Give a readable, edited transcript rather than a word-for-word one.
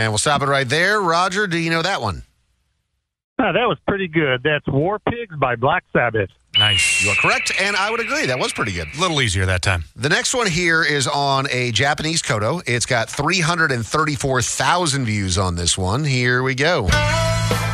And we'll stop it right there. Roger, do you know that one? That was pretty good. That's War Pigs by Black Sabbath. Nice. You are correct, and I would agree. That was pretty good. A little easier that time. The next one here is on a Japanese koto. It's got 334,000 views on this one. Here we go.